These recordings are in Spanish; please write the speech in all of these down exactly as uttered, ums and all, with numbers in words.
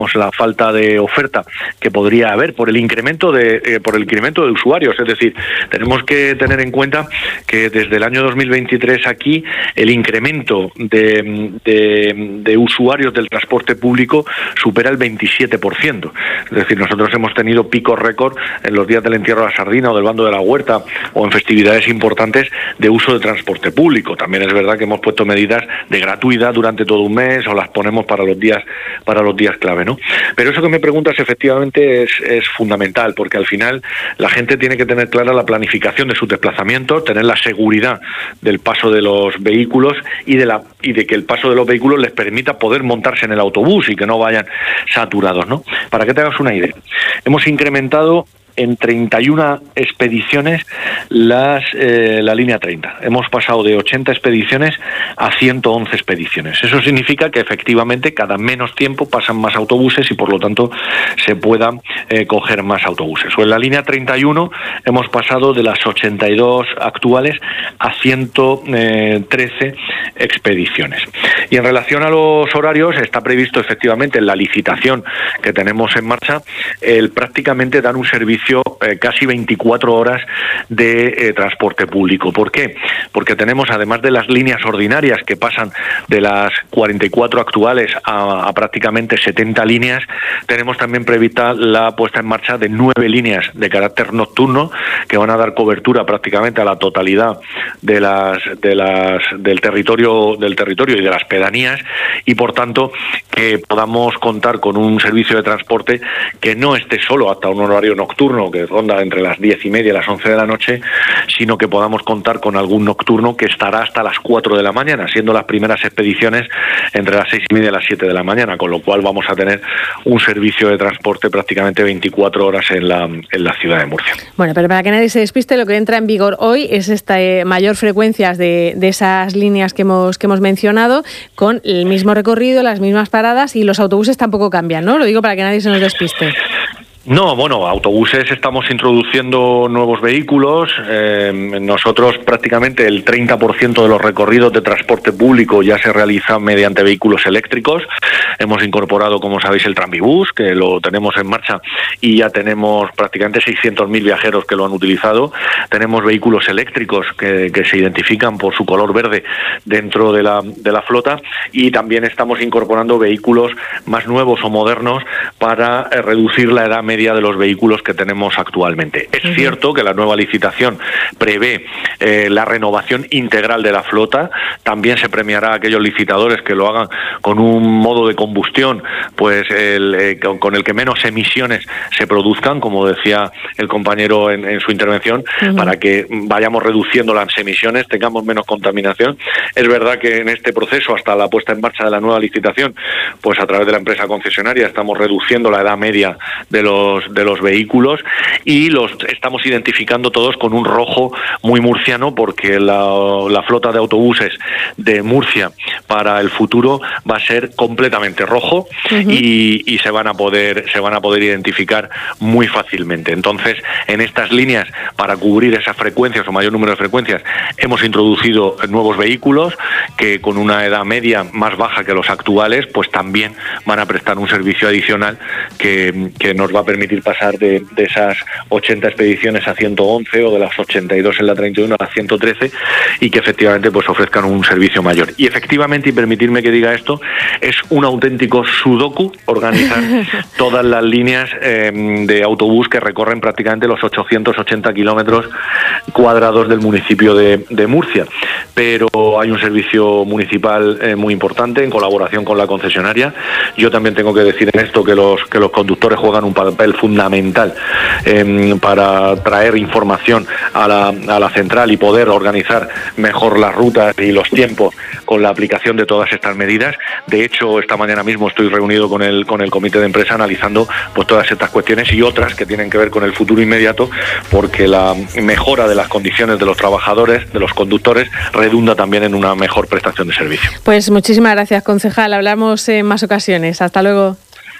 la falta de oferta que podría haber por el incremento de eh, por el incremento de usuarios. Es decir, tenemos que tener en cuenta que desde el año dos mil veintitrés aquí el incremento de, de, de usuarios del transporte público supera el veintisiete por ciento. Es decir, nosotros hemos tenido picos récord en los días del entierro de la sardina o del bando de la huerta o en festividades importantes de uso de transporte público. También es verdad que hemos puesto medidas de gratuidad durante todo un mes o las ponemos para los días para los días clave, ¿no? Pero eso que me preguntas efectivamente es, es fundamental, porque al final la gente tiene que tener clara la planificación de sus desplazamientos, tener la seguridad del paso de los vehículos y de la y de que el paso de los vehículos les permita poder montarse en el autobús y que no vayan saturados, ¿no? Para que te hagas una idea, hemos incrementado en treinta y una expediciones las eh, la línea treinta. Hemos pasado de ochenta expediciones a ciento once expediciones. Eso significa que efectivamente cada menos tiempo pasan más autobuses y por lo tanto se puedan eh, coger más autobuses. O en la línea treinta y uno hemos pasado de las ochenta y dos actuales a ciento trece expediciones. Y en relación a los horarios, está previsto efectivamente en la licitación que tenemos en marcha el prácticamente dar un servicio Eh, casi veinticuatro horas de eh, transporte público. ¿Por qué? Porque tenemos, además de las líneas ordinarias que pasan de las cuarenta y cuatro actuales a, a prácticamente setenta líneas, tenemos también prevista la puesta en marcha de nueve líneas de carácter nocturno que van a dar cobertura prácticamente a la totalidad de las de las del territorio del territorio y de las pedanías, y por tanto que podamos contar con un servicio de transporte que no esté solo hasta un horario nocturno que ronda entre las diez y media y las once de la noche, sino que podamos contar con algún nocturno que estará hasta las cuatro de la mañana, siendo las primeras expediciones entre las seis y media y las siete de la mañana, con lo cual vamos a tener un servicio de transporte prácticamente veinticuatro horas en la, en la ciudad de Murcia. Bueno, pero para que nadie se despiste, lo que entra en vigor hoy es esta eh, mayor frecuencia de, de esas líneas que hemos, que hemos mencionado, con el mismo recorrido, las mismas paradas, y los autobuses tampoco cambian, ¿no? Lo digo para que nadie se nos despiste. No, bueno, autobuses estamos introduciendo nuevos vehículos. Eh, nosotros prácticamente el treinta por ciento de los recorridos de transporte público ya se realizan mediante vehículos eléctricos. Hemos incorporado, como sabéis, el Tranvibús, que lo tenemos en marcha y ya tenemos prácticamente seiscientos mil viajeros que lo han utilizado. Tenemos vehículos eléctricos que, que se identifican por su color verde dentro de la, de la flota, y también estamos incorporando vehículos más nuevos o modernos para eh, reducir la edad media de los vehículos que tenemos actualmente. Es uh-huh. cierto que la nueva licitación prevé eh, la renovación integral de la flota. También se premiará a aquellos licitadores que lo hagan con un modo de combustión, pues el, eh, con, con el que menos emisiones se produzcan, como decía el compañero en, en su intervención, uh-huh. para que vayamos reduciendo las emisiones, tengamos menos contaminación. Es verdad que en este proceso, hasta la puesta en marcha de la nueva licitación, pues a través de la empresa concesionaria estamos reduciendo la edad media de los de los vehículos, y los estamos identificando todos con un rojo muy murciano, porque la, la flota de autobuses de Murcia para el futuro va a ser completamente rojo, uh-huh. y, y se van a poder se van a poder identificar muy fácilmente. Entonces, en estas líneas, para cubrir esas frecuencias o mayor número de frecuencias, hemos introducido nuevos vehículos que con una edad media más baja que los actuales, pues también van a prestar un servicio adicional que, que nos va a permitir pasar de, de esas ochenta expediciones a ciento once, o de las ochenta y dos en la treinta y uno a ciento trece, y que efectivamente pues ofrezcan un servicio mayor. Y efectivamente, y permitirme que diga esto, es un auténtico sudoku organizar todas las líneas eh, de autobús que recorren prácticamente los ochocientos ochenta kilómetros cuadrados del municipio de, de Murcia. Pero hay un servicio municipal eh, muy importante en colaboración con la concesionaria. Yo también tengo que decir en esto que los que los conductores juegan un papel fundamental eh, para traer información a la, a la central y poder organizar mejor las rutas y los tiempos con la aplicación de todas estas medidas. De hecho, esta mañana mismo estoy reunido con el con el comité de empresa analizando pues todas estas cuestiones y otras que tienen que ver con el futuro inmediato, porque la mejora de las condiciones de los trabajadores, de los conductores, redunda también en una mejor prestación de servicio. Pues muchísimas gracias, concejal. Hablamos en más ocasiones. Hasta luego.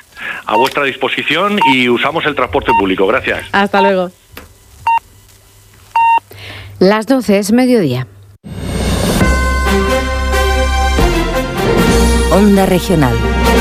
A vuestra disposición, y usamos el transporte público. Gracias. Hasta luego. Las doce es mediodía. Onda Regional.